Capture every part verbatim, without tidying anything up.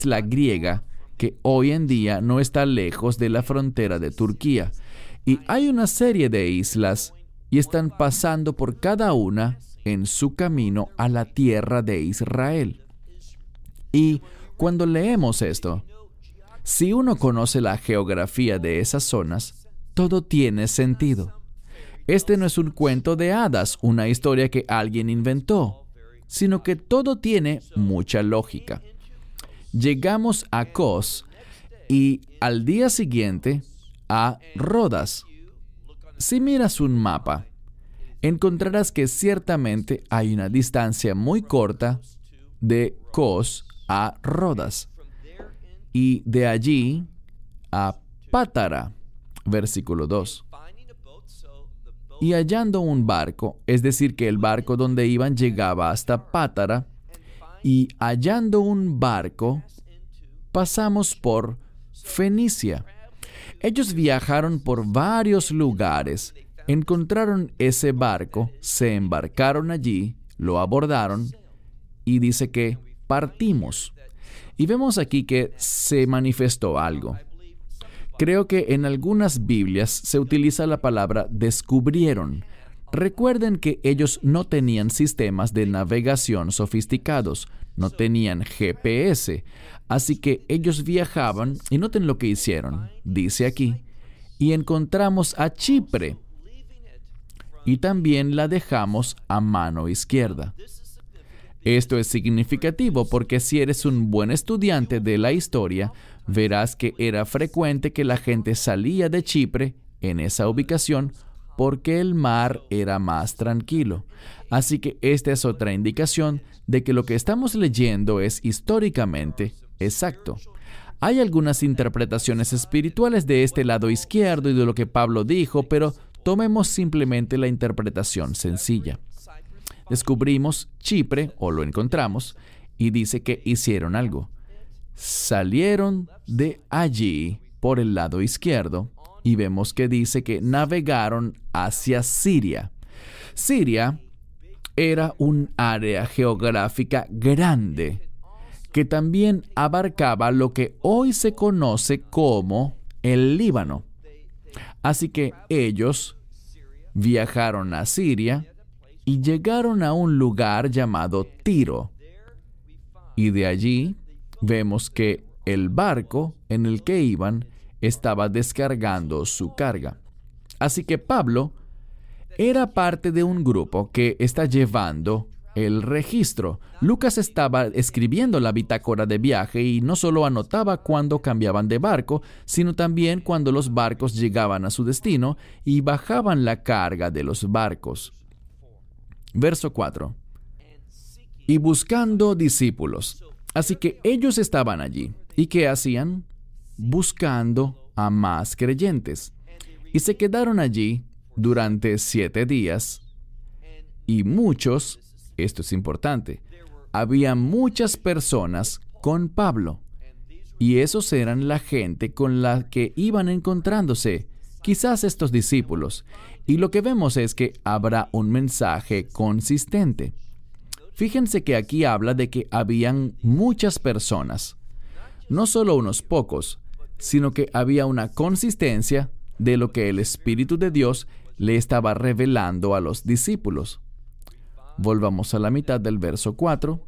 isla griega que hoy en día no está lejos de la frontera de Turquía. Y hay una serie de islas y están pasando por cada una en su camino a la tierra de Israel. Y cuando leemos esto, si uno conoce la geografía de esas zonas, todo tiene sentido. Este no es un cuento de hadas, una historia que alguien inventó, sino que todo tiene mucha lógica. Llegamos a Cos y al día siguiente a Rodas. Si miras un mapa, encontrarás que ciertamente hay una distancia muy corta de Cos a Rodas y de allí a Pátara, versículo dos. Y hallando un barco, es decir, que el barco donde iban llegaba hasta Pátara, y hallando un barco, pasamos por Fenicia. Ellos viajaron por varios lugares, encontraron ese barco, se embarcaron allí, lo abordaron, y dice que partimos. Y vemos aquí que se manifestó algo. Creo que en algunas Biblias se utiliza la palabra descubrieron. Recuerden que ellos no tenían sistemas de navegación sofisticados, no tenían G P S, así que ellos viajaban y noten lo que hicieron. Dice aquí, y encontramos a Chipre y también la dejamos a mano izquierda. Esto es significativo porque si eres un buen estudiante de la historia, verás que era frecuente que la gente salía de Chipre en esa ubicación porque el mar era más tranquilo. Así que esta es otra indicación de que lo que estamos leyendo es históricamente exacto. Hay algunas interpretaciones espirituales de este lado izquierdo y de lo que Pablo dijo, pero tomemos simplemente la interpretación sencilla. Descubrimos Chipre, o lo encontramos, y dice que hicieron algo. Salieron de allí por el lado izquierdo, y vemos que dice que navegaron hacia Siria. Siria era un área geográfica grande, que también abarcaba lo que hoy se conoce como el Líbano. Así que ellos viajaron a Siria, y llegaron a un lugar llamado Tiro. Y de allí vemos que el barco en el que iban estaba descargando su carga. Así que Pablo era parte de un grupo que está llevando el registro. Lucas estaba escribiendo la bitácora de viaje y no solo anotaba cuando cambiaban de barco, sino también cuando los barcos llegaban a su destino y bajaban la carga de los barcos. Verso cuatro. Y buscando discípulos. Así que ellos estaban allí. ¿Y qué hacían? Buscando a más creyentes. Y se quedaron allí durante siete días. Y muchos, esto es importante, había muchas personas con Pablo. Y esos eran la gente con la que iban encontrándose, quizás estos discípulos. Y lo que vemos es que habrá un mensaje consistente. Fíjense que aquí habla de que habían muchas personas, no solo unos pocos, sino que había una consistencia de lo que el Espíritu de Dios le estaba revelando a los discípulos. Volvamos a la mitad del verso cuatro.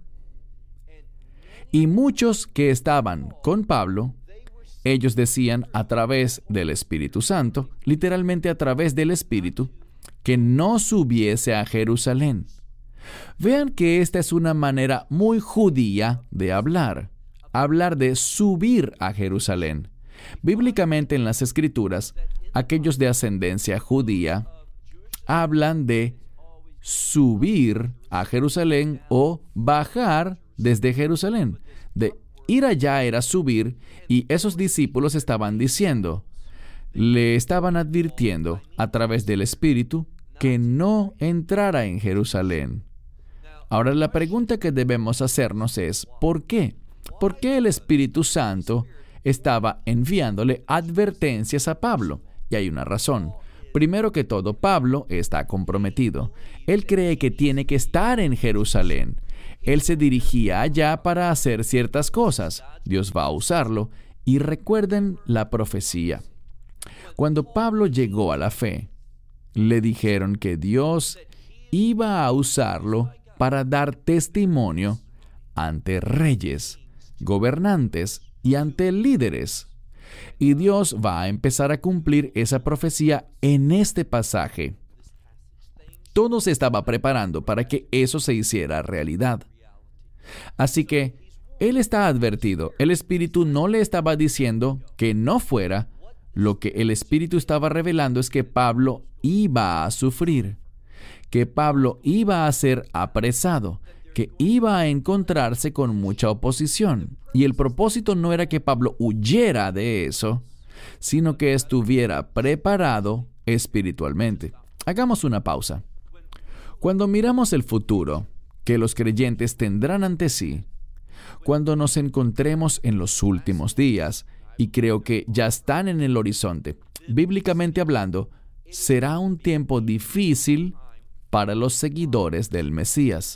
Y muchos que estaban con Pablo, ellos decían a través del Espíritu Santo, literalmente a través del Espíritu, que no subiese a Jerusalén. Vean que esta es una manera muy judía de hablar, hablar de subir a Jerusalén. Bíblicamente en las Escrituras, aquellos de ascendencia judía hablan de subir a Jerusalén o bajar desde Jerusalén. De ir allá era subir, y esos discípulos estaban diciendo, le estaban advirtiendo a través del Espíritu que no entrara en Jerusalén. Ahora la pregunta que debemos hacernos es, ¿por qué? ¿Por qué el Espíritu Santo estaba enviándole advertencias a Pablo? Y hay una razón. Primero que todo, Pablo está comprometido. Él cree que tiene que estar en Jerusalén. Él se dirigía allá para hacer ciertas cosas. Dios va a usarlo. Y recuerden la profecía. Cuando Pablo llegó a la fe, le dijeron que Dios iba a usarlo para dar testimonio ante reyes, gobernantes y ante líderes. Y Dios va a empezar a cumplir esa profecía en este pasaje. Todo se estaba preparando para que eso se hiciera realidad. Así que Él está advertido. El Espíritu no le estaba diciendo que no fuera. Lo que el Espíritu estaba revelando es que Pablo iba a sufrir, que Pablo iba a ser apresado, que iba a encontrarse con mucha oposición. Y el propósito no era que Pablo huyera de eso, sino que estuviera preparado espiritualmente. Hagamos una pausa. Cuando miramos el futuro que los creyentes tendrán ante sí, cuando nos encontremos en los últimos días, y creo que ya están en el horizonte, bíblicamente hablando, será un tiempo difícil para los seguidores del Mesías.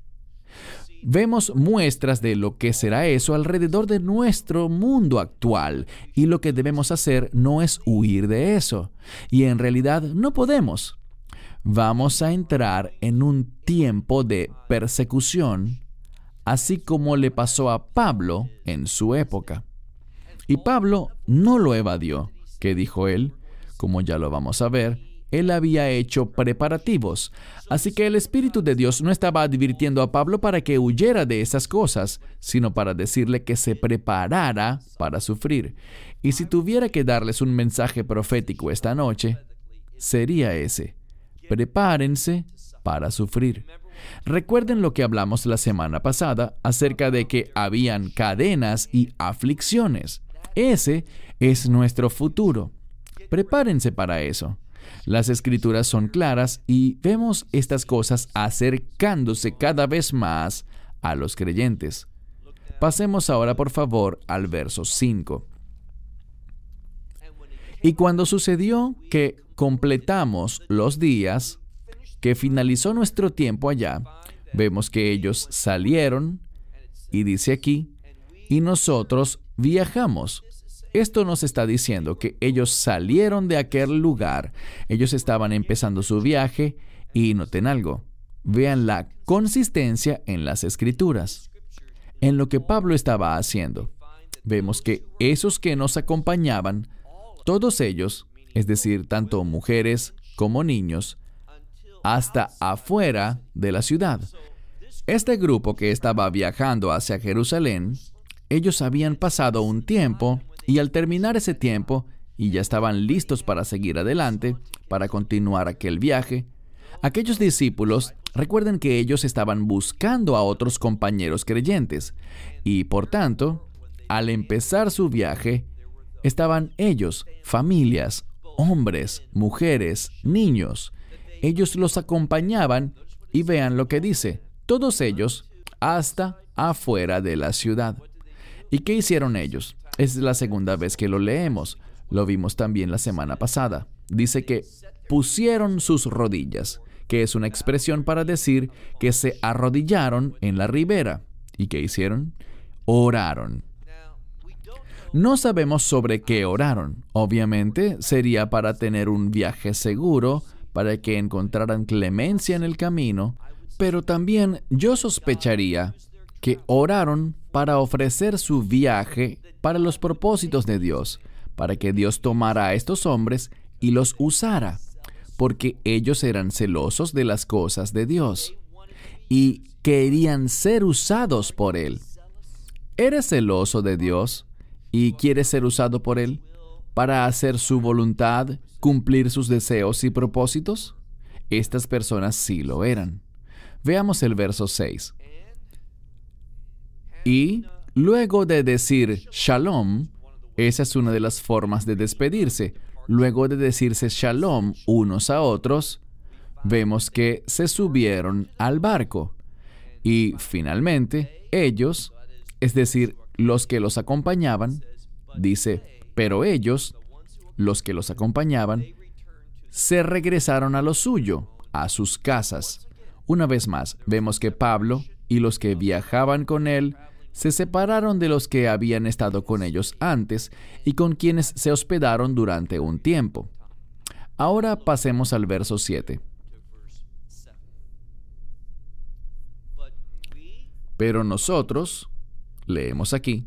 Vemos muestras de lo que será eso alrededor de nuestro mundo actual, y lo que debemos hacer no es huir de eso, y en realidad no podemos. Vamos a entrar en un tiempo de persecución, así como le pasó a Pablo en su época. Y Pablo no lo evadió. ¿Qué dijo él? Como ya lo vamos a ver, él había hecho preparativos. Así que el Espíritu de Dios no estaba advirtiendo a Pablo para que huyera de esas cosas, sino para decirle que se preparara para sufrir. Y si tuviera que darles un mensaje profético esta noche, sería ese: prepárense para sufrir. Recuerden lo que hablamos la semana pasada acerca de que habían cadenas y aflicciones. Ese es nuestro futuro. Prepárense para eso. Las Escrituras son claras y vemos estas cosas acercándose cada vez más a los creyentes. Pasemos ahora, por favor, al verso cinco. Y cuando sucedió que completamos los días, que finalizó nuestro tiempo allá, vemos que ellos salieron, y dice aquí, y nosotros viajamos. Esto nos está diciendo que ellos salieron de aquel lugar, ellos estaban empezando su viaje, y noten algo, vean la consistencia en las Escrituras, en lo que Pablo estaba haciendo. Vemos que esos que nos acompañaban, todos ellos, es decir, tanto mujeres como niños, hasta afuera de la ciudad. Este grupo que estaba viajando hacia Jerusalén, ellos habían pasado un tiempo, y al terminar ese tiempo, y ya estaban listos para seguir adelante, para continuar aquel viaje, aquellos discípulos, recuerden que ellos estaban buscando a otros compañeros creyentes, y por tanto, al empezar su viaje, estaban ellos, familias, hombres, mujeres, niños. Ellos los acompañaban, y vean lo que dice, todos ellos hasta afuera de la ciudad. ¿Y qué hicieron ellos? Es la segunda vez que lo leemos. Lo vimos también la semana pasada. Dice que pusieron sus rodillas, que es una expresión para decir que se arrodillaron en la ribera. ¿Y qué hicieron? Oraron. No sabemos sobre qué oraron. Obviamente sería para tener un viaje seguro, para que encontraran clemencia en el camino, pero también yo sospecharía que oraron para ofrecer su viaje para los propósitos de Dios, para que Dios tomara a estos hombres y los usara, porque ellos eran celosos de las cosas de Dios y querían ser usados por Él. ¿Eres celoso de Dios y quieres ser usado por Él para hacer su voluntad, cumplir sus deseos y propósitos? Estas personas sí lo eran. Veamos el verso seis. Y luego de decir shalom, esa es una de las formas de despedirse. Luego de decirse shalom unos a otros, vemos que se subieron al barco. Y finalmente, ellos, es decir, los que los acompañaban, dice, pero ellos, los que los acompañaban, se regresaron a lo suyo, a sus casas. Una vez más, vemos que Pablo y los que viajaban con él se separaron de los que habían estado con ellos antes y con quienes se hospedaron durante un tiempo. Ahora pasemos al verso siete. Pero nosotros, leemos aquí,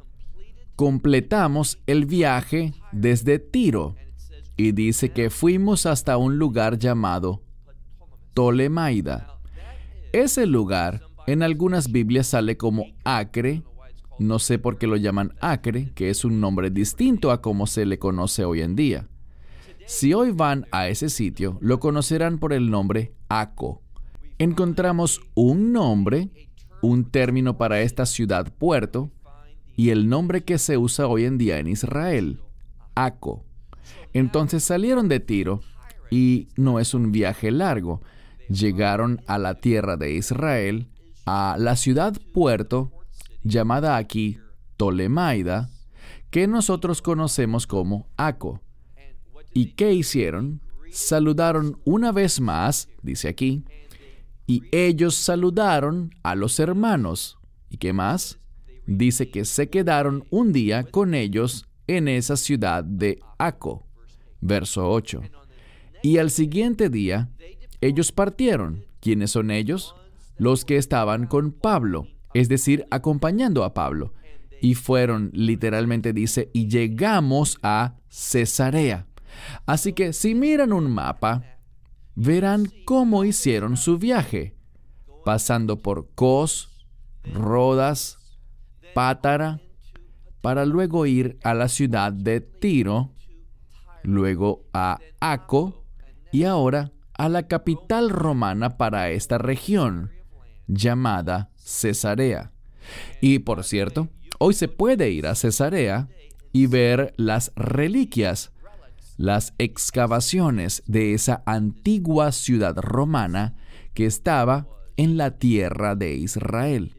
completamos el viaje desde Tiro, y dice que fuimos hasta un lugar llamado Tolemaida. Ese lugar en algunas Biblias sale como Acre. No sé por qué lo llaman Acre, que es un nombre distinto a como se le conoce hoy en día. Si hoy van a ese sitio, lo conocerán por el nombre Aco. Encontramos un nombre, un término para esta ciudad-puerto, y el nombre que se usa hoy en día en Israel, Aco. Entonces salieron de Tiro, y no es un viaje largo. Llegaron a la tierra de Israel, a la ciudad-puerto, llamada aquí Tolemaida, que nosotros conocemos como Aco. ¿Y qué hicieron? Saludaron una vez más, dice aquí, y ellos saludaron a los hermanos. ¿Y qué más? Dice que se quedaron un día con ellos en esa ciudad de Aco. Verso ocho. Y al siguiente día, ellos partieron. ¿Quiénes son ellos? Los que estaban con Pablo, es decir, acompañando a Pablo. Y fueron, literalmente dice, y llegamos a Cesarea. Así que si miran un mapa, verán cómo hicieron su viaje, pasando por Cos, Rodas, Pátara, para luego ir a la ciudad de Tiro, luego a Aco y ahora a la capital romana para esta región, llamada Cesarea. Y por cierto, hoy se puede ir a Cesarea y ver las reliquias, las excavaciones de esa antigua ciudad romana que estaba en la tierra de Israel.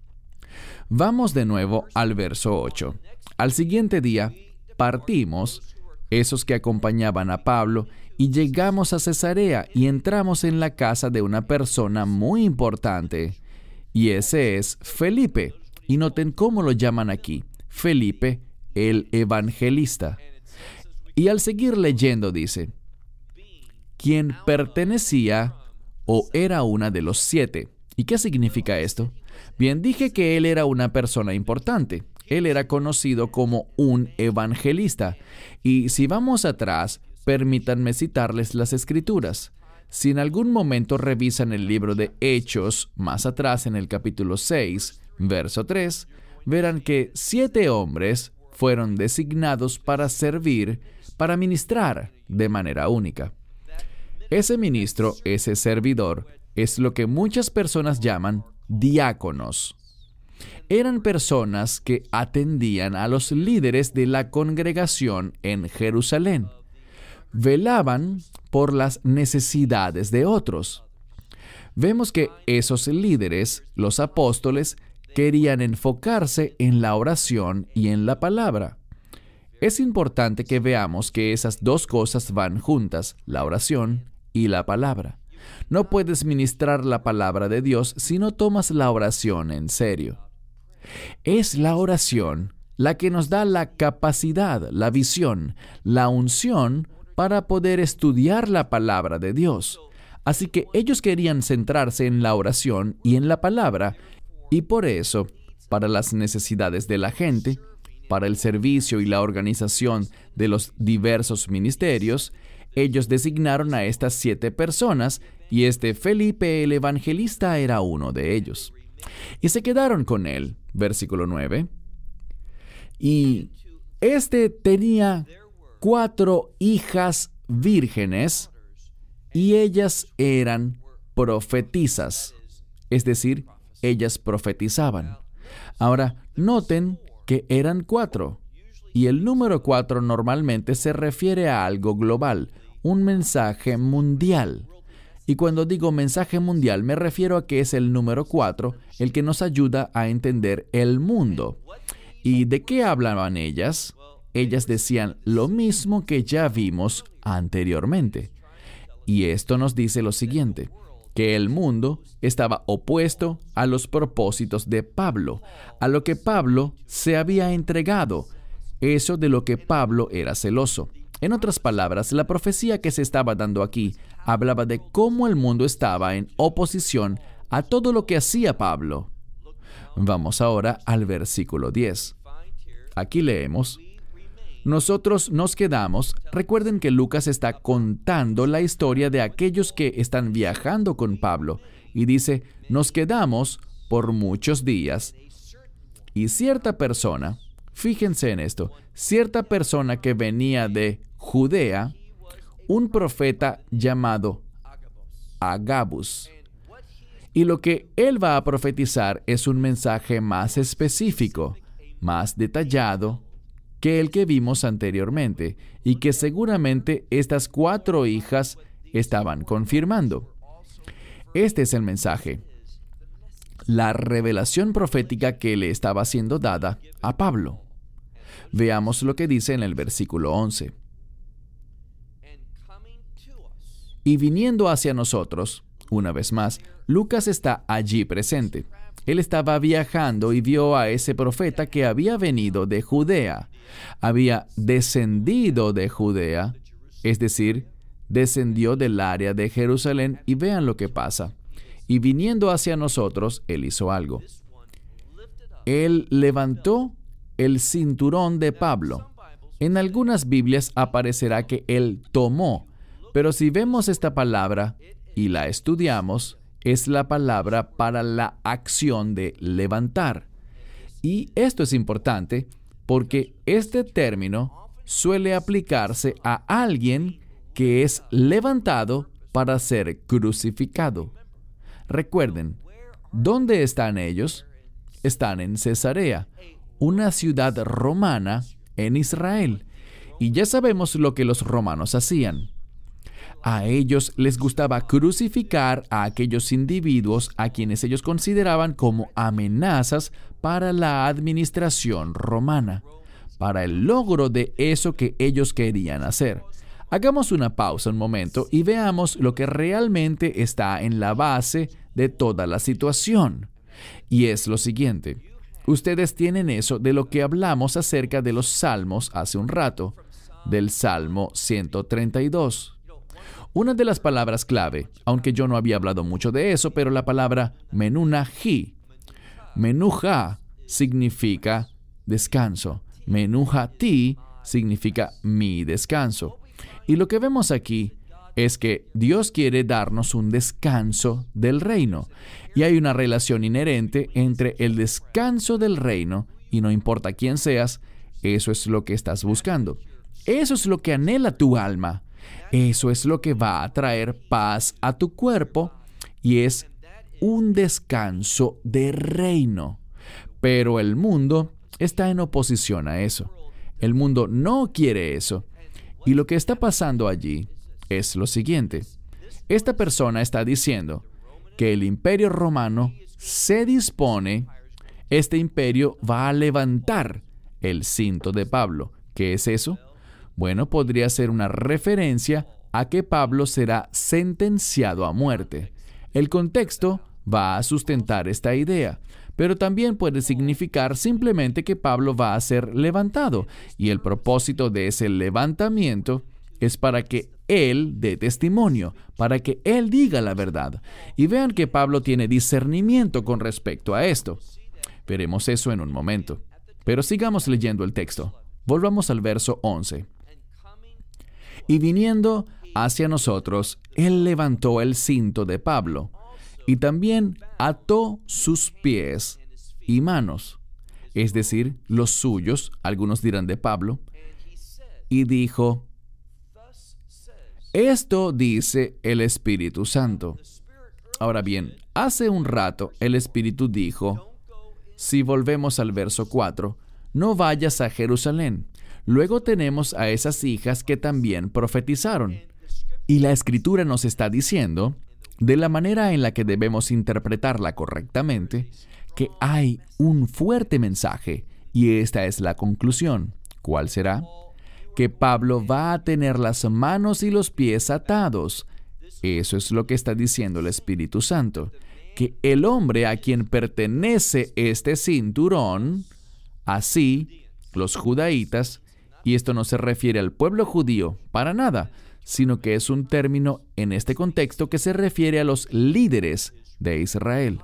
Vamos de nuevo al verso ocho. Al siguiente día partimos, esos que acompañaban a Pablo, y llegamos a Cesarea y entramos en la casa de una persona muy importante. Y ese es Felipe. Y noten cómo lo llaman aquí. Felipe, el evangelista. Y al seguir leyendo dice, quien pertenecía o era una de los siete. ¿Y qué significa esto? Bien, dije que él era una persona importante. Él era conocido como un evangelista. Y si vamos atrás, permítanme citarles las Escrituras. Si en algún momento revisan el libro de Hechos, más atrás en el capítulo seis, verso tres, verán que siete hombres fueron designados para servir, para ministrar de manera única. Ese ministro, ese servidor, es lo que muchas personas llaman diáconos. Eran personas que atendían a los líderes de la congregación en Jerusalén. Velaban por las necesidades de otros. Vemos que esos líderes, los apóstoles, querían enfocarse en la oración y en la palabra. Es importante que veamos que esas dos cosas van juntas, la oración y la palabra. No puedes ministrar la palabra de Dios si no tomas la oración en serio. Es la oración la que nos da la capacidad, la visión, la unción para poder estudiar la palabra de Dios. Así que ellos querían centrarse en la oración y en la palabra, y por eso, para las necesidades de la gente, para el servicio y la organización de los diversos ministerios, ellos designaron a estas siete personas, y este Felipe el evangelista era uno de ellos. Y se quedaron con él, versículo nueve. Y este tenía cuatro hijas vírgenes, y ellas eran profetisas, es decir, ellas profetizaban. Ahora, noten que eran cuatro, y el número cuatro normalmente se refiere a algo global, un mensaje mundial. Y cuando digo mensaje mundial, me refiero a que es el número cuatro el que nos ayuda a entender el mundo. ¿Y de qué hablaban ellas? Ellas decían lo mismo que ya vimos anteriormente. Y esto nos dice lo siguiente. que el mundo estaba opuesto a los propósitos de Pablo, a lo que Pablo se había entregado, eso de lo que Pablo era celoso. En otras palabras, la profecía que se estaba dando aquí hablaba de cómo el mundo estaba en oposición a todo lo que hacía Pablo. Vamos ahora al versículo diez. Aquí leemos: nosotros nos quedamos. Recuerden que Lucas está contando la historia de aquellos que están viajando con Pablo. Y dice, nos quedamos por muchos días. Y cierta persona, fíjense en esto, cierta persona que venía de Judea, un profeta llamado Agabus. Y lo que él va a profetizar es un mensaje más específico, más detallado, que el que vimos anteriormente, y que seguramente estas cuatro hijas estaban confirmando. Este es el mensaje, la revelación profética que le estaba siendo dada a Pablo. Veamos lo que dice en el versículo once. Y viniendo hacia nosotros, una vez más, Lucas está allí presente. Él estaba viajando y vio a ese profeta que había venido de Judea. Había descendido de Judea, es decir, descendió del área de Jerusalén, y vean lo que pasa. Y viniendo hacia nosotros, él hizo algo. Él levantó el cinturón de Pablo. En algunas Biblias aparecerá que él tomó, pero si vemos esta palabra y la estudiamos, es la palabra para la acción de levantar. Y esto es importante porque este término suele aplicarse a alguien que es levantado para ser crucificado. Recuerden, ¿dónde están ellos? Están en Cesarea, una ciudad romana en Israel. Y ya sabemos lo que los romanos hacían. A ellos les gustaba crucificar a aquellos individuos a quienes ellos consideraban como amenazas para la administración romana, para el logro de eso que ellos querían hacer. Hagamos una pausa un momento y veamos lo que realmente está en la base de toda la situación. Y es lo siguiente. Ustedes tienen eso de lo que hablamos acerca de los salmos hace un rato, del Salmo ciento treinta y dos. Una de las palabras clave, aunque yo no había hablado mucho de eso, pero la palabra menunají. Menuja significa descanso. Menujati significa mi descanso. Y lo que vemos aquí es que Dios quiere darnos un descanso del reino. Y hay una relación inherente entre el descanso del reino, y no importa quién seas, eso es lo que estás buscando. Eso es lo que anhela tu alma. Eso es lo que va a traer paz a tu cuerpo, y es un descanso de reino. Pero el mundo está en oposición a eso. El mundo no quiere eso. Y lo que está pasando allí es lo siguiente. Esta persona está diciendo que el imperio romano se dispone, este imperio va a levantar el cinto de Pablo. ¿Qué es eso? Bueno, podría ser una referencia a que Pablo será sentenciado a muerte. El contexto va a sustentar esta idea, pero también puede significar simplemente que Pablo va a ser levantado, y el propósito de ese levantamiento es para que él dé testimonio, para que él diga la verdad. Y vean que Pablo tiene discernimiento con respecto a esto. Veremos eso en un momento. Pero sigamos leyendo el texto. Volvamos al verso once. Y viniendo hacia nosotros, él levantó el cinto de Pablo, y también ató sus pies y manos, es decir, los suyos, algunos dirán de Pablo, y dijo, esto dice el Espíritu Santo. Ahora bien, hace un rato el Espíritu dijo, si volvemos al verso cuatro, no vayas a Jerusalén. Luego tenemos a esas hijas que también profetizaron. Y la Escritura nos está diciendo, de la manera en la que debemos interpretarla correctamente, que hay un fuerte mensaje, y esta es la conclusión. ¿Cuál será? Que Pablo va a tener las manos y los pies atados. Eso es lo que está diciendo el Espíritu Santo, que el hombre a quien pertenece este cinturón, así los judaítas, y esto no se refiere al pueblo judío para nada, sino que es un término en este contexto que se refiere a los líderes de Israel.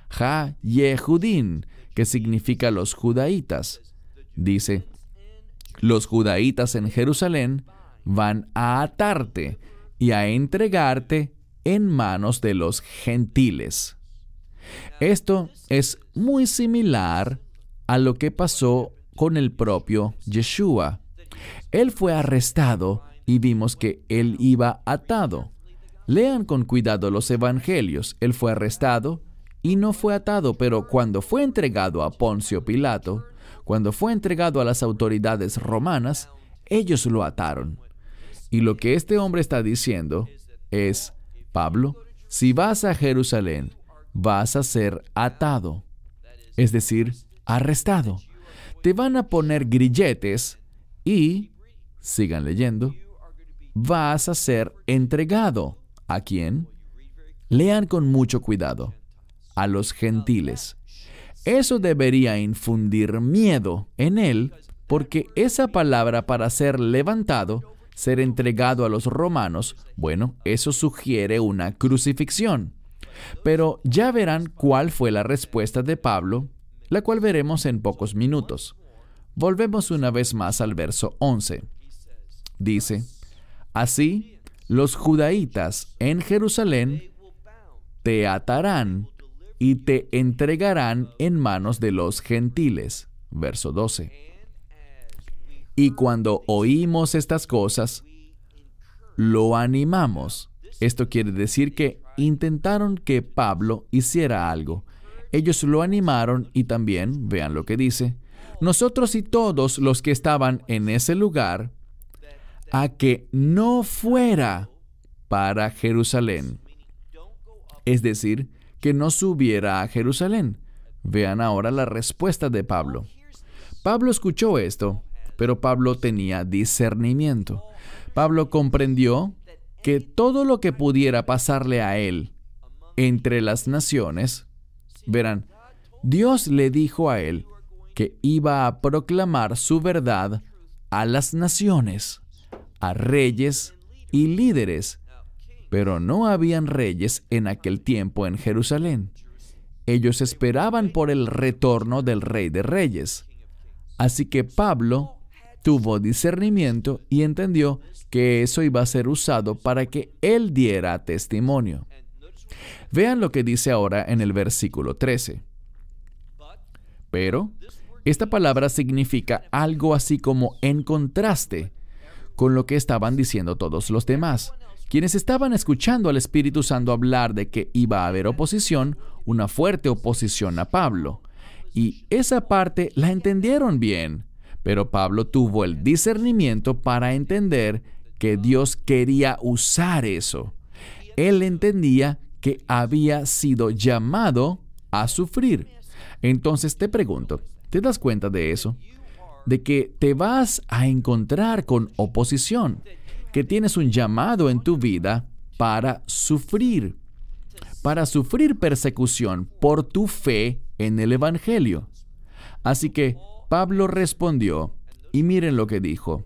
Ha-Yehudín, que significa los judaítas. Dice, los judaítas en Jerusalén van a atarte y a entregarte en manos de los gentiles. Esto es muy similar a lo que pasó con el propio Yeshua. Él fue arrestado y vimos que él iba atado. Lean con cuidado los evangelios. Él fue arrestado y no fue atado, pero cuando fue entregado a Poncio Pilato, cuando fue entregado a las autoridades romanas, ellos lo ataron. Y lo que este hombre está diciendo es, Pablo, si vas a Jerusalén, vas a ser atado, es decir, arrestado. Te van a poner grilletes y, sigan leyendo, vas a ser entregado. ¿A quién? Lean con mucho cuidado. A los gentiles. Eso debería infundir miedo en él, porque esa palabra para ser levantado, ser entregado a los romanos, bueno, eso sugiere una crucifixión. Pero ya verán cuál fue la respuesta de Pablo, la cual veremos en pocos minutos. Volvemos una vez más al verso once. Dice, así, los judaítas en Jerusalén te atarán y te entregarán en manos de los gentiles. Verso doce. Y cuando oímos estas cosas, lo animamos. Esto quiere decir que intentaron que Pablo hiciera algo. Ellos lo animaron y también, vean lo que dice, nosotros y todos los que estaban en ese lugar, a que no fuera para Jerusalén. Es decir, que no subiera a Jerusalén. Vean ahora la respuesta de Pablo. Pablo escuchó esto, pero Pablo tenía discernimiento. Pablo comprendió que todo lo que pudiera pasarle a él entre las naciones, verán, Dios le dijo a él que iba a proclamar su verdad a las naciones, a reyes y líderes, pero no habían reyes en aquel tiempo en Jerusalén. Ellos esperaban por el retorno del Rey de Reyes. Así que Pablo tuvo discernimiento y entendió que eso iba a ser usado para que él diera testimonio. Vean lo que dice ahora en el versículo trece. Pero esta palabra significa algo así como en contraste con lo que estaban diciendo todos los demás, quienes estaban escuchando al Espíritu Santo hablar de que iba a haber oposición, una fuerte oposición a Pablo. Y esa parte la entendieron bien. Pero Pablo tuvo el discernimiento para entender que Dios quería usar eso. Él entendía que había sido llamado a sufrir. Entonces te pregunto, ¿te das cuenta de eso? De que te vas a encontrar con oposición, que tienes un llamado en tu vida para sufrir, para sufrir persecución por tu fe en el Evangelio. Así que Pablo respondió, y miren lo que dijo.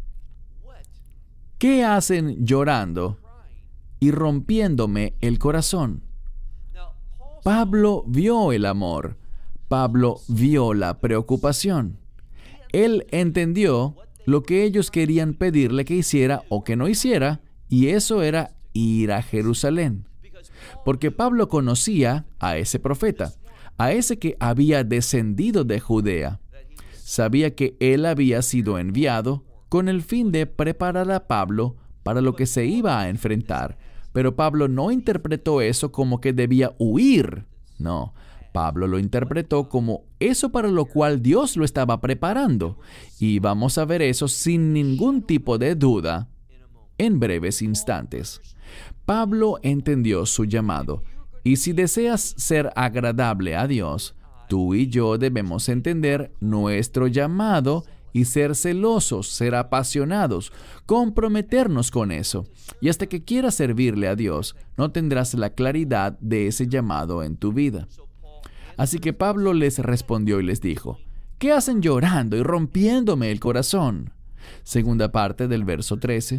¿Qué hacen llorando y rompiéndome el corazón? Pablo vio el amor. Pablo vio la preocupación. Él entendió lo que ellos querían pedirle que hiciera o que no hiciera, y eso era ir a Jerusalén. Porque Pablo conocía a ese profeta, a ese que había descendido de Judea. Sabía que él había sido enviado con el fin de preparar a Pablo para lo que se iba a enfrentar. Pero Pablo no interpretó eso como que debía huir. No, Pablo lo interpretó como eso para lo cual Dios lo estaba preparando. Y vamos a ver eso sin ningún tipo de duda en breves instantes. Pablo entendió su llamado. Y si deseas ser agradable a Dios, tú y yo debemos entender nuestro llamado y ser celosos, ser apasionados, comprometernos con eso. Y hasta que quieras servirle a Dios, no tendrás la claridad de ese llamado en tu vida. Así que Pablo les respondió y les dijo, ¿qué hacen llorando y rompiéndome el corazón? Segunda parte del verso trece.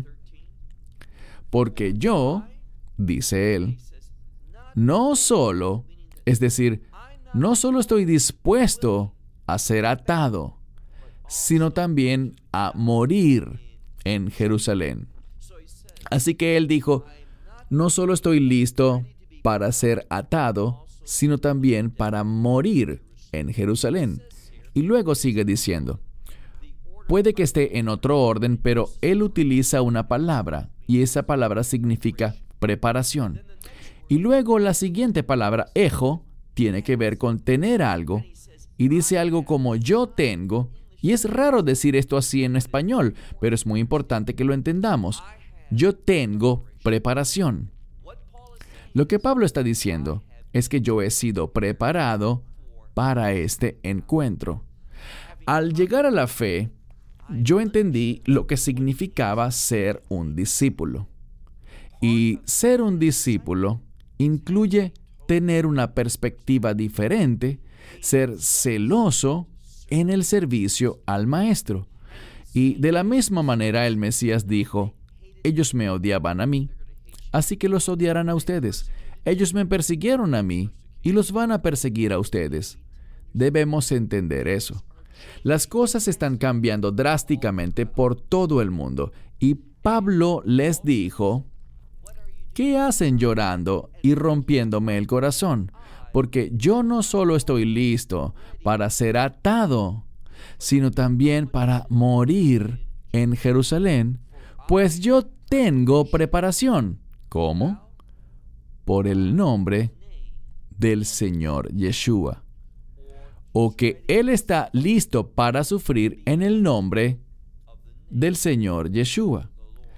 Porque yo, dice él, no solo, es decir, no solo estoy dispuesto a ser atado, sino también a morir en Jerusalén. Así que él dijo, no solo estoy listo para ser atado, sino también para morir en Jerusalén. Y luego sigue diciendo, puede que esté en otro orden, pero él utiliza una palabra, y esa palabra significa preparación. Y luego la siguiente palabra, ejo, tiene que ver con tener algo, y dice algo como yo tengo, y es raro decir esto así en español, pero es muy importante que lo entendamos. Yo tengo preparación. Lo que Pablo está diciendo es que yo he sido preparado para este encuentro. Al llegar a la fe, yo entendí lo que significaba ser un discípulo. Y ser un discípulo incluye tener una perspectiva diferente, ser celoso en el servicio al Maestro. Y de la misma manera el Mesías dijo, ellos me odiaban a mí, así que los odiarán a ustedes. Ellos me persiguieron a mí y los van a perseguir a ustedes. Debemos entender eso. Las cosas están cambiando drásticamente por todo el mundo. Y Pablo les dijo, ¿qué hacen llorando y rompiéndome el corazón? Porque yo no solo estoy listo para ser atado, sino también para morir en Jerusalén, pues yo tengo preparación. ¿Cómo? Por el nombre del Señor Yeshua. O que Él está listo para sufrir en el nombre del Señor Yeshua.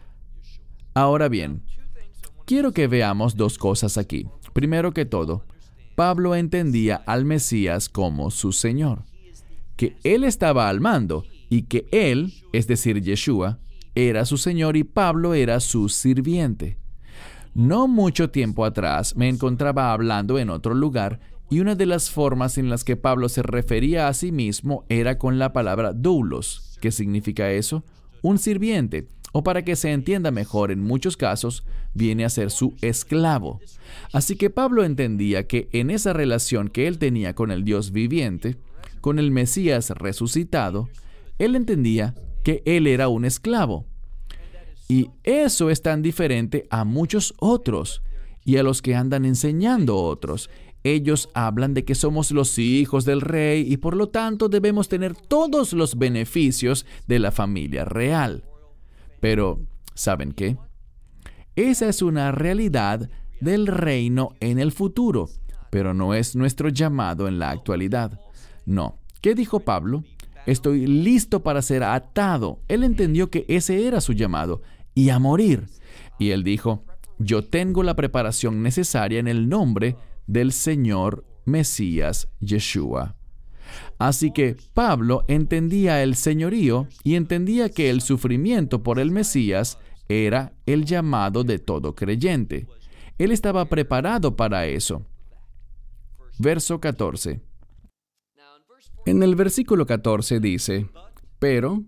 Ahora bien, quiero que veamos dos cosas aquí. Primero que todo, Pablo entendía al Mesías como su Señor, que Él estaba al mando y que Él, es decir, Yeshua, era su Señor y Pablo era su sirviente. No mucho tiempo atrás me encontraba hablando en otro lugar y una de las formas en las que Pablo se refería a sí mismo era con la palabra doulos. ¿Qué significa eso? Un sirviente, o para que se entienda mejor, en muchos casos, viene a ser su esclavo. Así que Pablo entendía que en esa relación que él tenía con el Dios viviente, con el Mesías resucitado, él entendía que él era un esclavo. Y eso es tan diferente a muchos otros y a los que andan enseñando a otros. Ellos hablan de que somos los hijos del rey y por lo tanto debemos tener todos los beneficios de la familia real. Pero, ¿saben qué? Esa es una realidad del reino en el futuro, pero no es nuestro llamado en la actualidad. No. ¿Qué dijo Pablo? Estoy listo para ser atado. Él entendió que ese era su llamado, y a morir. Y él dijo, yo tengo la preparación necesaria en el nombre del Señor Mesías Yeshua. Así que Pablo entendía el señorío y entendía que el sufrimiento por el Mesías era el llamado de todo creyente. Él estaba preparado para eso. Verso catorce. En el versículo catorce dice, pero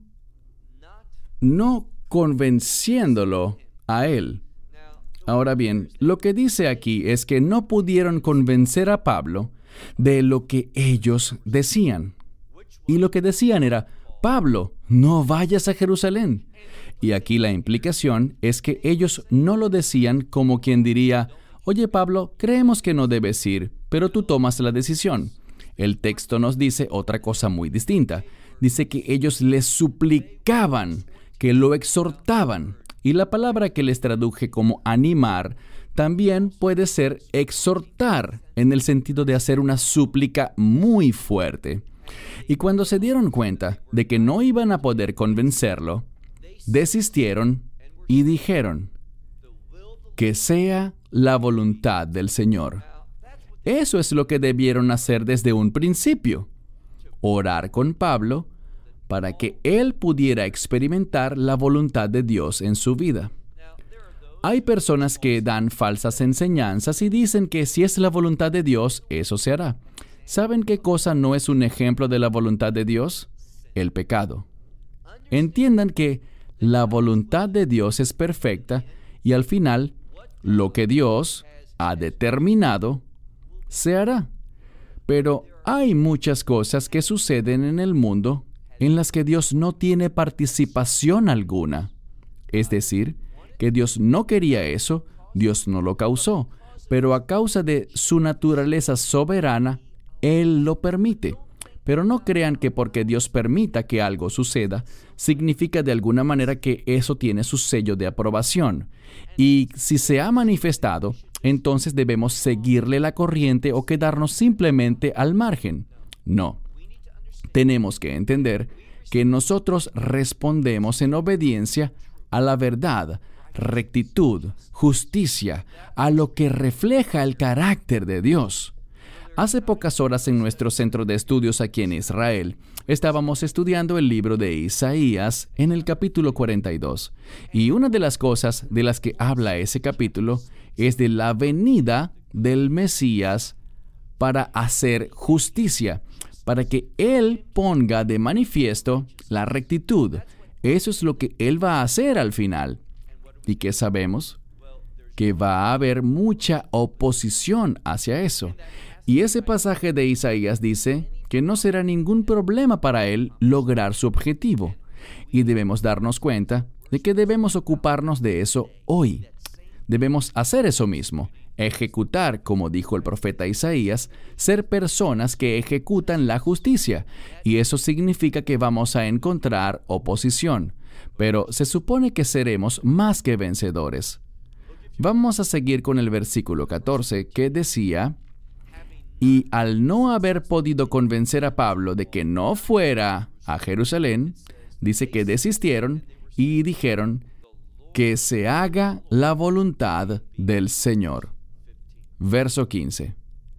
no convenciéndolo a él. Ahora bien, lo que dice aquí es que no pudieron convencer a Pablo de lo que ellos decían. Y lo que decían era, Pablo, no vayas a Jerusalén. Y aquí la implicación es que ellos no lo decían como quien diría, oye Pablo, creemos que no debes ir, pero tú tomas la decisión. El texto nos dice otra cosa muy distinta. Dice que ellos les suplicaban, que lo exhortaban. Y la palabra que les traduje como animar también puede ser exhortar, en el sentido de hacer una súplica muy fuerte. Y cuando se dieron cuenta de que no iban a poder convencerlo, desistieron y dijeron, que sea la voluntad del Señor. Eso es lo que debieron hacer desde un principio. Orar con Pablo para que él pudiera experimentar la voluntad de Dios en su vida. Hay personas que dan falsas enseñanzas y dicen que si es la voluntad de Dios, eso se hará. ¿Saben qué cosa no es un ejemplo de la voluntad de Dios? El pecado. Entiendan que la voluntad de Dios es perfecta y al final, lo que Dios ha determinado, se hará. Pero hay muchas cosas que suceden en el mundo en las que Dios no tiene participación alguna. Es decir, que Dios no quería eso, Dios no lo causó, pero a causa de su naturaleza soberana, Él lo permite. Pero no crean que porque Dios permita que algo suceda, significa de alguna manera que eso tiene su sello de aprobación. Y si se ha manifestado, entonces debemos seguirle la corriente o quedarnos simplemente al margen. No. Tenemos que entender que nosotros respondemos en obediencia a la verdad, rectitud, justicia, a lo que refleja el carácter de Dios. Hace pocas horas en nuestro centro de estudios aquí en Israel, estábamos estudiando el libro de Isaías en el capítulo cuarenta y dos. Y una de las cosas de las que habla ese capítulo es de la venida del Mesías para hacer justicia, para que Él ponga de manifiesto la rectitud. Eso es lo que Él va a hacer al final. ¿Y qué sabemos? Que va a haber mucha oposición hacia eso. Y ese pasaje de Isaías dice que no será ningún problema para Él lograr su objetivo. Y debemos darnos cuenta de que debemos ocuparnos de eso hoy. Debemos hacer eso mismo, ejecutar, como dijo el profeta Isaías, ser personas que ejecutan la justicia. Y eso significa que vamos a encontrar oposición. Pero se supone que seremos más que vencedores. Vamos a seguir con el versículo catorce, que decía: y al no haber podido convencer a Pablo de que no fuera a Jerusalén, dice que desistieron y dijeron: que se haga la voluntad del Señor. Verso quince.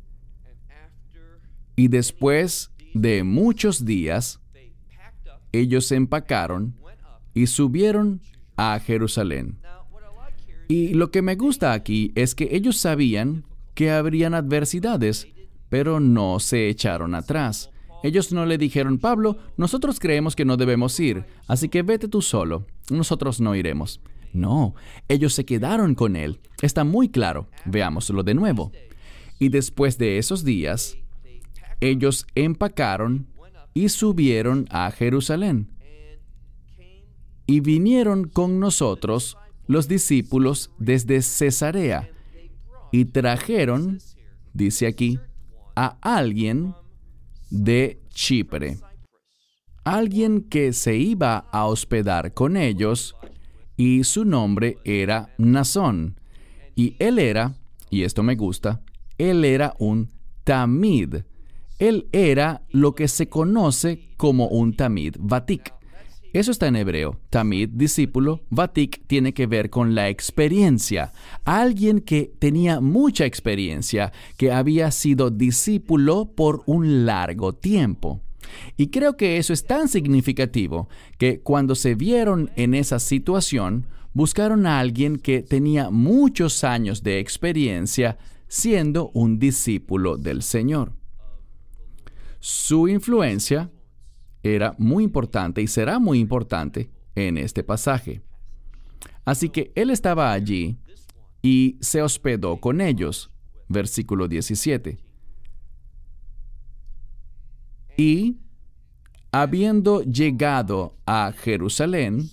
Y después de muchos días, ellos se empacaron y subieron a Jerusalén. Y lo que me gusta aquí es que ellos sabían que habrían adversidades, pero no se echaron atrás. Ellos no le dijeron: Pablo, nosotros creemos que no debemos ir, así que vete tú solo, nosotros no iremos. No, ellos se quedaron con él. Está muy claro. Veámoslo de nuevo. Y después de esos días, ellos empacaron y subieron a Jerusalén. Y vinieron con nosotros los discípulos desde Cesarea, y trajeron, dice aquí, a alguien de Chipre, alguien que se iba a hospedar con ellos, y su nombre era Mnasón. Y él era, y esto me gusta, él era un tamid. Él era lo que se conoce como un tamid vatik. Eso está en hebreo. Tamid, discípulo. Vatik tiene que ver con la experiencia. Alguien que tenía mucha experiencia, que había sido discípulo por un largo tiempo. Y creo que eso es tan significativo que cuando se vieron en esa situación, buscaron a alguien que tenía muchos años de experiencia siendo un discípulo del Señor. Su influencia era muy importante y será muy importante en este pasaje. Así que él estaba allí y se hospedó con ellos. Versículo diecisiete. Y, habiendo llegado a Jerusalén,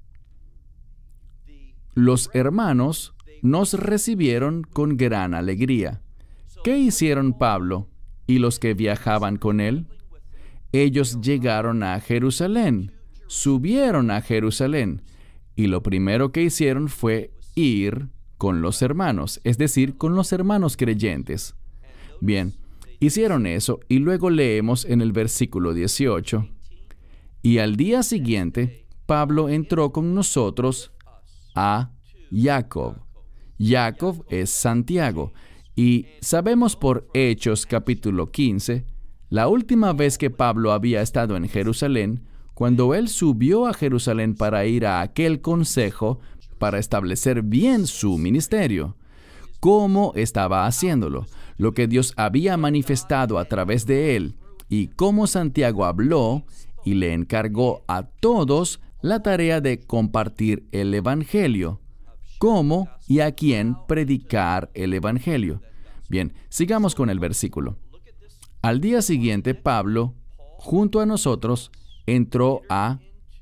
los hermanos nos recibieron con gran alegría. ¿Qué hicieron Pablo y los que viajaban con él? Ellos llegaron a Jerusalén, subieron a Jerusalén, y lo primero que hicieron fue ir con los hermanos, es decir, con los hermanos creyentes. Bien, hicieron eso, y luego leemos en el versículo dieciocho, y al día siguiente, Pablo entró con nosotros a Jacob. Jacob es Santiago, y sabemos por Hechos capítulo quince, la última vez que Pablo había estado en Jerusalén, cuando él subió a Jerusalén para ir a aquel consejo para establecer bien su ministerio. ¿Cómo estaba haciéndolo? Lo que Dios había manifestado a través de él y cómo Santiago habló y le encargó a todos la tarea de compartir el Evangelio. ¿Cómo y a quién predicar el Evangelio? Bien, sigamos con el versículo. Al día siguiente, Pablo, junto a nosotros, entró a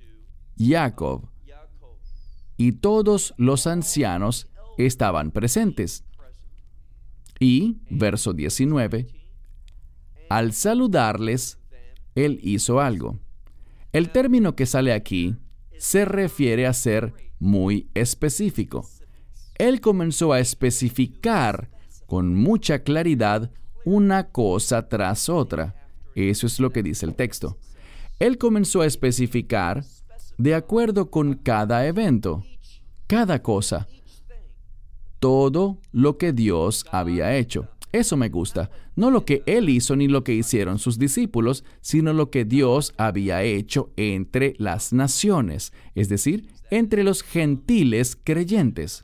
Jacob, y todos los ancianos estaban presentes. Y, verso diecinueve, al saludarles, él hizo algo. El término que sale aquí se refiere a ser muy específico. Él comenzó a especificar con mucha claridad una cosa tras otra. Eso es lo que dice el texto. Él comenzó a especificar de acuerdo con cada evento, cada cosa, todo lo que Dios había hecho. Eso me gusta. No lo que Él hizo ni lo que hicieron sus discípulos, sino lo que Dios había hecho entre las naciones, es decir, entre los gentiles creyentes.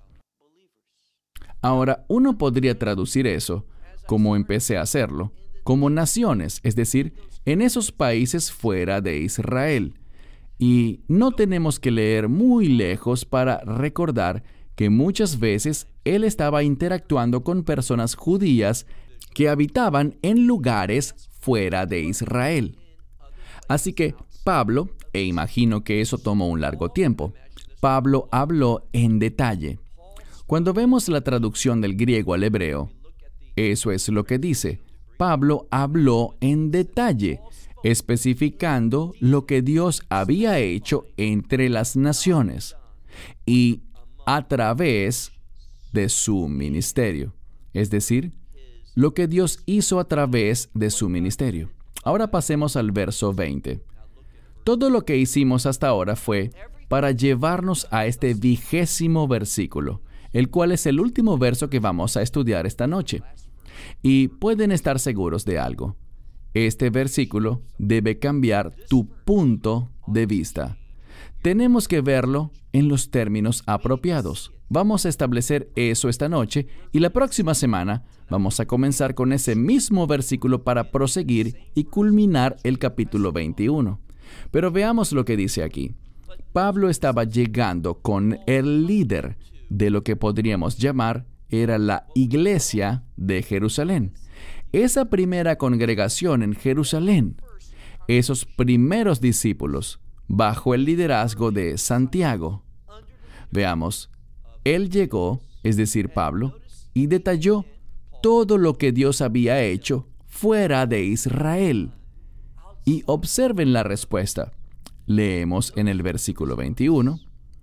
Ahora, uno podría traducir eso, como empecé a hacerlo, como naciones, es decir, en esos países fuera de Israel. Y no tenemos que leer muy lejos para recordar que muchas veces él estaba interactuando con personas judías que habitaban en lugares fuera de Israel. Así que Pablo, e imagino que eso tomó un largo tiempo, Pablo habló en detalle. Cuando vemos la traducción del griego al hebreo, eso es lo que dice. Pablo habló en detalle, especificando lo que Dios había hecho entre las naciones y a través de su ministerio. Es decir, lo que Dios hizo a través de su ministerio. Ahora pasemos al verso veinte. Todo lo que hicimos hasta ahora fue para llevarnos a este vigésimo versículo, el cual es el último verso que vamos a estudiar esta noche. Y pueden estar seguros de algo. Este versículo debe cambiar tu punto de vista. Tenemos que verlo en los términos apropiados. Vamos a establecer eso esta noche y la próxima semana vamos a comenzar con ese mismo versículo para proseguir y culminar el capítulo veintiuno. Pero veamos lo que dice aquí. Pablo estaba llegando con el líder de lo que podríamos llamar era la iglesia de Jerusalén. Esa primera congregación en Jerusalén, esos primeros discípulos, bajo el liderazgo de Santiago. Veamos, él llegó, es decir, Pablo, y detalló todo lo que Dios había hecho fuera de Israel. Y observen la respuesta. Leemos en el versículo veintiuno.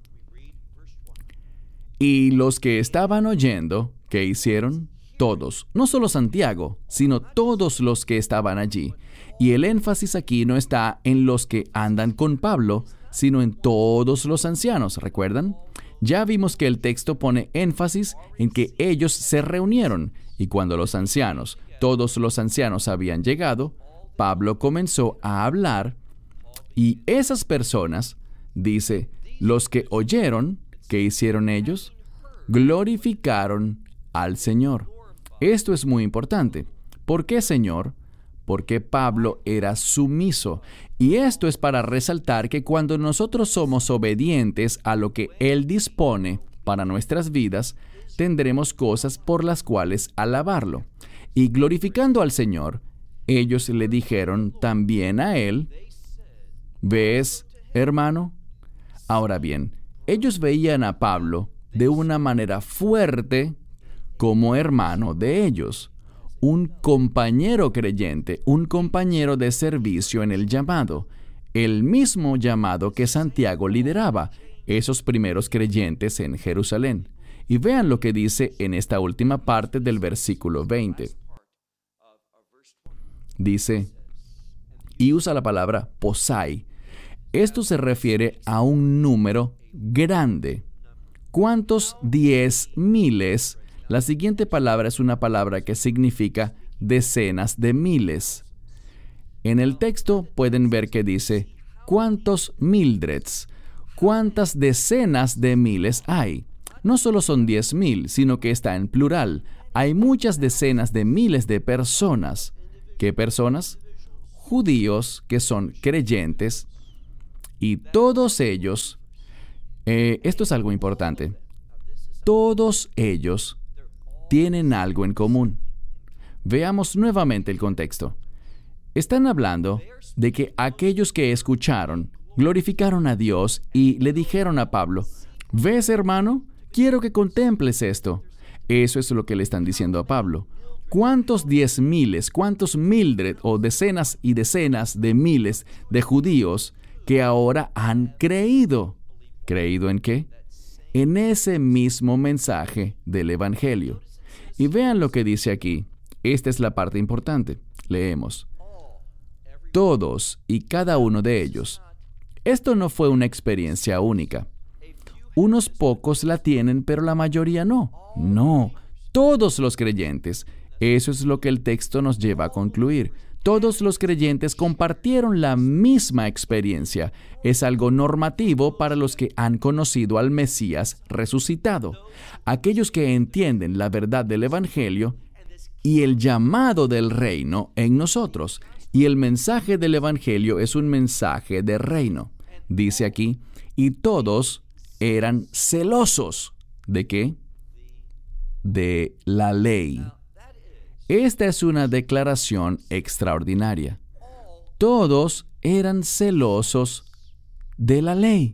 Y los que estaban oyendo, ¿qué hicieron? Todos, no solo Santiago, sino todos los que estaban allí. Y el énfasis aquí no está en los que andan con Pablo, sino en todos los ancianos, ¿recuerdan? Ya vimos que el texto pone énfasis en que ellos se reunieron, y cuando los ancianos, todos los ancianos habían llegado, Pablo comenzó a hablar, y esas personas, dice, los que oyeron, ¿qué hicieron ellos? Glorificaron al Señor. Esto es muy importante. ¿Por qué, Señor? Porque Pablo era sumiso. Y esto es para resaltar que cuando nosotros somos obedientes a lo que Él dispone para nuestras vidas, tendremos cosas por las cuales alabarlo. Y glorificando al Señor, ellos le dijeron también a Él, ¿ves, hermano? Ahora bien, ellos veían a Pablo de una manera fuerte como hermano de ellos, un compañero creyente, un compañero de servicio en el llamado, el mismo llamado que Santiago lideraba, esos primeros creyentes en Jerusalén. Y vean lo que dice en esta última parte del versículo veinte. Dice, y usa la palabra posai. Esto se refiere a un número grande. ¿Cuántos diez miles? La siguiente palabra es una palabra que significa decenas de miles. En el texto pueden ver que dice ¿Cuántos Mildreds? ¿Cuántas decenas de miles hay? No solo son diez mil, sino que está en plural. Hay muchas decenas de miles de personas. ¿Qué personas? Judíos que son creyentes. Y todos ellos, eh, esto es algo importante, todos ellos tienen algo en común. Veamos nuevamente el contexto. Están hablando de que aquellos que escucharon glorificaron a Dios y le dijeron a Pablo, ¿ves, hermano? Quiero que contemples esto. Eso es lo que le están diciendo a Pablo. ¿Cuántos diez miles, cuántos mildred o decenas y decenas de miles de judíos que ahora han creído? ¿Creído en qué? En ese mismo mensaje del Evangelio. Y vean lo que dice aquí. Esta es la parte importante. Leemos. Todos y cada uno de ellos. Esto no fue una experiencia única. Unos pocos la tienen, pero la mayoría no. No, todos los creyentes. Eso es lo que el texto nos lleva a concluir. Todos los creyentes compartieron la misma experiencia. Es algo normativo para los que han conocido al Mesías resucitado. Aquellos que entienden la verdad del Evangelio y el llamado del reino en nosotros. Y el mensaje del Evangelio es un mensaje de reino. Dice aquí, y todos eran celosos. ¿De qué? De la ley. Esta es una declaración extraordinaria. Todos eran celosos de la ley.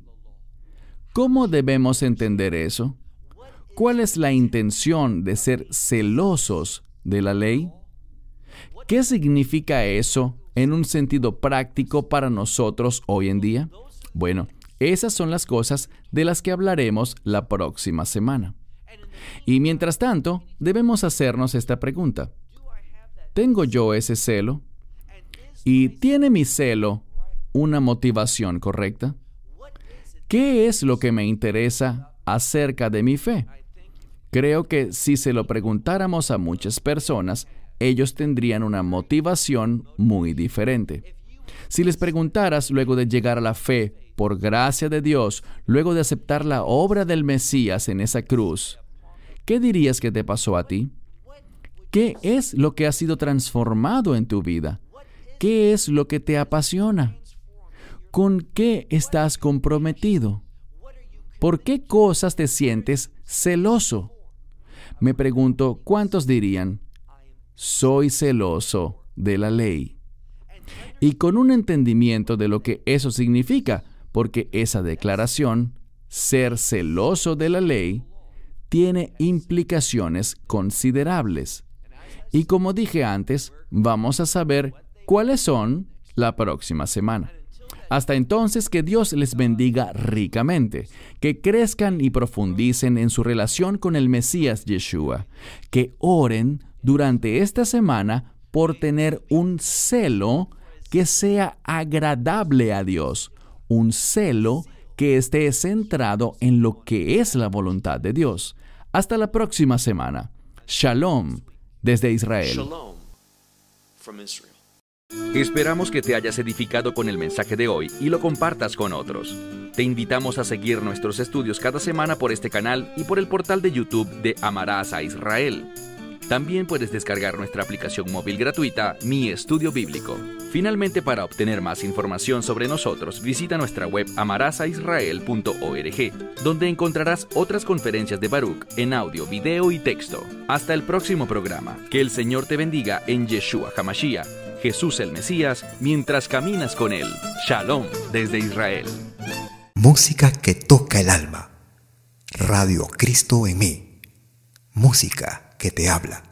¿Cómo debemos entender eso? ¿Cuál es la intención de ser celosos de la ley? ¿Qué significa eso en un sentido práctico para nosotros hoy en día? Bueno, esas son las cosas de las que hablaremos la próxima semana. Y mientras tanto, debemos hacernos esta pregunta. ¿Tengo yo ese celo? ¿Y tiene mi celo una motivación correcta? ¿Qué es lo que me interesa acerca de mi fe? Creo que si se lo preguntáramos a muchas personas, ellos tendrían una motivación muy diferente. Si les preguntaras luego de llegar a la fe, por gracia de Dios, luego de aceptar la obra del Mesías en esa cruz, ¿qué dirías que te pasó a ti? ¿Qué es lo que ha sido transformado en tu vida? ¿Qué es lo que te apasiona? ¿Con qué estás comprometido? ¿Por qué cosas te sientes celoso? Me pregunto, ¿cuántos dirían, soy celoso de la ley? Y con un entendimiento de lo que eso significa, porque esa declaración, ser celoso de la ley, tiene implicaciones considerables. Y como dije antes, vamos a saber cuáles son la próxima semana. Hasta entonces, que Dios les bendiga ricamente, que crezcan y profundicen en su relación con el Mesías Yeshua, que oren durante esta semana por tener un celo que sea agradable a Dios, un celo que esté centrado en lo que es la voluntad de Dios. Hasta la próxima semana. Shalom desde Israel. Shalom from Israel. Esperamos que te hayas edificado con el mensaje de hoy y lo compartas con otros. Te invitamos a seguir nuestros estudios cada semana por este canal y por el portal de YouTube de Amarás a Israel. También puedes descargar nuestra aplicación móvil gratuita, Mi Estudio Bíblico. Finalmente, para obtener más información sobre nosotros, visita nuestra web amarás a israel punto org, donde encontrarás otras conferencias de Baruch en audio, video y texto. Hasta el próximo programa. Que el Señor te bendiga en Yeshua HaMashiach, Jesús el Mesías, mientras caminas con Él. Shalom desde Israel. Música que toca el alma. Radio Cristo en mí. Música que te habla.